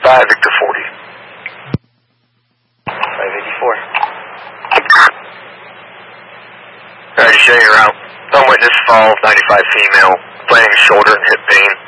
5 Victor 40. 584. Alright, show you route. Some witness falls, 95 female, playing shoulder and hip pain.